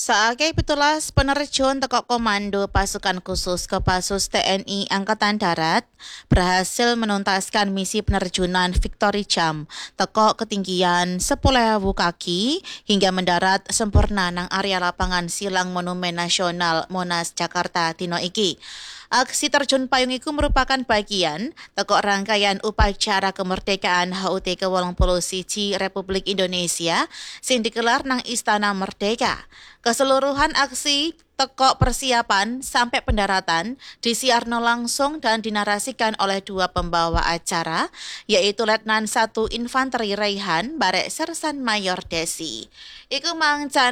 Saake pitulas penerjun teko Komando Pasukan Khusus Kopassus TNI Angkatan Darat berhasil menuntaskan misi penerjunan Victory Jump teko ketinggian 10.000 kaki hingga mendarat sempurna nang area lapangan Silang Monumen Nasional Monas Jakarta dino iki. Aksi terjun payung iku merupakan bagian teko rangkaian upacara kemerdekaan HUT ke-81 Republik Indonesia sing digelar nang Istana Merdeka. Keseluruhan aksi teko persiapan sampai pendaratan disiarno langsung dan dinarasikan oleh dua pembawa acara, yaitu Letnan 1 Infanteri Raihan Barek Sersan Mayor Desi. Iku mang